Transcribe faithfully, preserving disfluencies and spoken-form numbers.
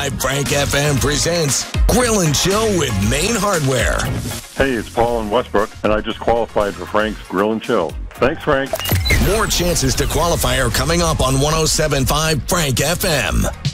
Frank F M presents Grill and Chill with Maine Hardware. Hey, it's Paul in Westbrook, and I just qualified for Frank's Grill and Chill. Thanks, Frank. More chances to qualify are coming up on one oh seven point five Frank F M.